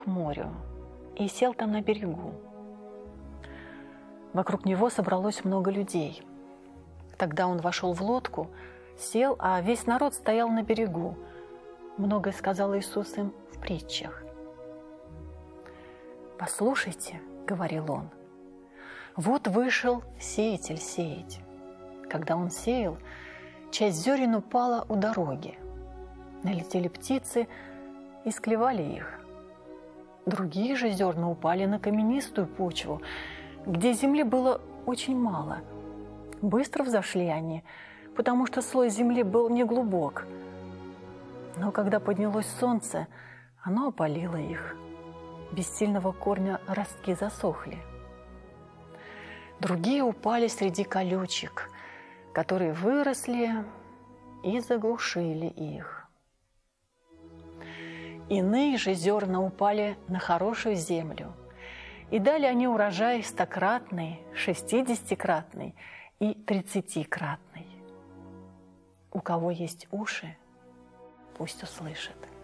к морю и сел там на берегу. Вокруг него собралось много людей. Тогда он вошел в лодку, сел, а весь народ стоял на берегу. Многое сказал Иисус им в притчах. «Послушайте, — говорил он, — вот вышел сеятель сеять. Когда он сеял, часть зерен упала у дороги. Налетели птицы и склевали их. Другие же зерна упали на каменистую почву, где земли было очень мало. Быстро взошли они, потому что слой земли был неглубок. Но когда поднялось солнце, оно опалило их. Без сильного корня ростки засохли. Другие упали среди колючек, которые выросли и заглушили их. Иные же зерна упали на хорошую землю, и дали они урожай 100-кратный, 60-кратный и 30-кратный. У кого есть уши, пусть услышит.